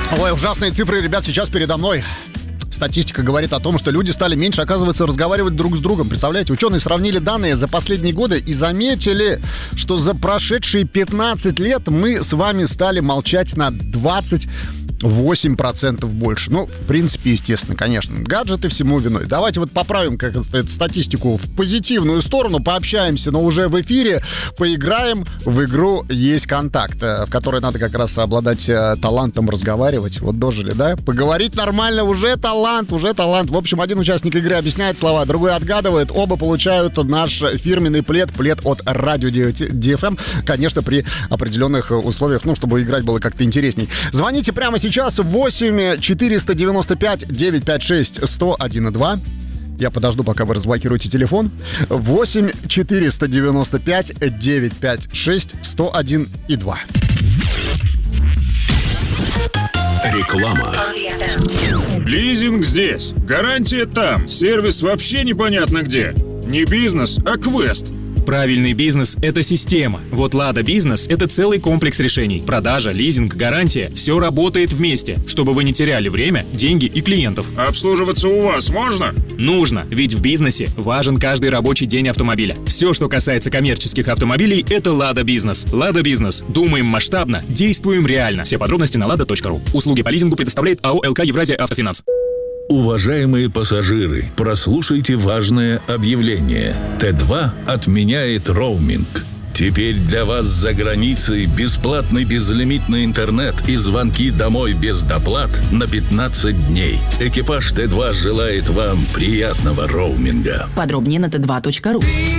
Ой, ужасные цифры, ребят, сейчас передо мной. Статистика говорит о том, что люди стали меньше, оказывается, разговаривать друг с другом. Представляете, ученые сравнили данные за последние годы и заметили, что за прошедшие 15 лет мы с вами стали молчать на 28% больше. Ну, в принципе, естественно, конечно. Гаджеты всему виной. Давайте вот поправим эту статистику в позитивную сторону, пообщаемся, но уже в эфире поиграем в игру «Есть контакт», в которой надо как раз обладать талантом разговаривать. Вот дожили, да? Поговорить нормально, уже талант. В общем, один участник игры объясняет слова, другой отгадывает. Оба получают наш фирменный плед от Радио DFM. Конечно, при определенных условиях, чтобы играть было как-то интересней. Звоните прямо сейчас 8-495-956-101-2. Я подожду, пока вы разблокируете телефон. 8-495-956-101-2. Реклама. Лизинг здесь, гарантия там, сервис вообще непонятно где. Не бизнес, а квест. Правильный бизнес – это система. Вот Лада Бизнес – это целый комплекс решений. Продажа, лизинг, гарантия – все работает вместе, чтобы вы не теряли время, деньги и клиентов. Обслуживаться у вас можно? Нужно, ведь в бизнесе важен каждый рабочий день автомобиля. Все, что касается коммерческих автомобилей – это Лада Бизнес. Лада Бизнес. Думаем масштабно, действуем реально. Все подробности на lada.ru. Услуги по лизингу предоставляет АО «ЛК Евразия Автофинанс». Уважаемые пассажиры, прослушайте важное объявление. Т2 отменяет роуминг. Теперь для вас за границей бесплатный безлимитный интернет и звонки домой без доплат на 15 дней. Экипаж Т2 желает вам приятного роуминга. Подробнее на t2.ru.